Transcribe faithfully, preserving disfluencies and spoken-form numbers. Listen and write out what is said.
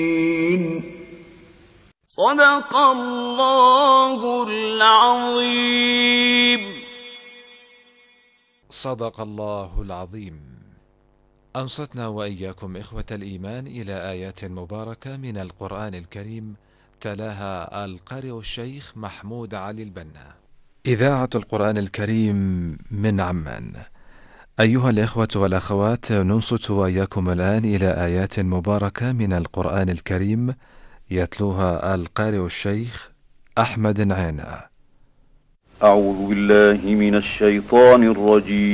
صدق الله العظيم. صدق الله العظيم. أنصتنا وإياكم إخوة الإيمان إلى آيات مباركة من القرآن الكريم، تلاها القارئ الشيخ محمود علي البنا. إذاعة القرآن الكريم من عمان. أيها الإخوة والأخوات، ننصت وإياكم الآن إلى آيات مباركة من القرآن الكريم، يتلوها القارئ الشيخ أحمد عينة. أعوذ بالله من الشيطان الرجيم.